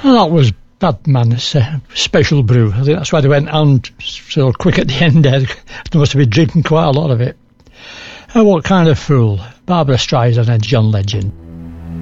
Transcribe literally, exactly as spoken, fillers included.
And that was Bad Man's uh, Special Brew. I think that's why they went on so quick at the end there. They must have been drinking quite a lot of it. Uh, What Kind of Fool? Barbara Streisand and John Legend.